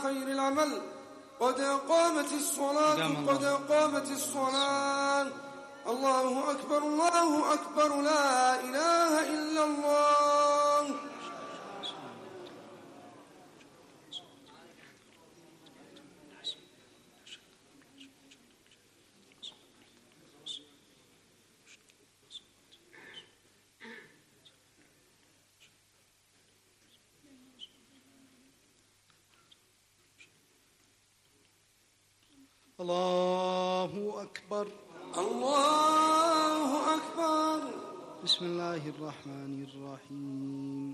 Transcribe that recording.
خير العمل. قد قامت الصلاة قد قامت الصلاة. الله أكبر الله أكبر لا إله إلا الله. الله أكبر الله أكبر. بسم الله الرحمن الرحيم.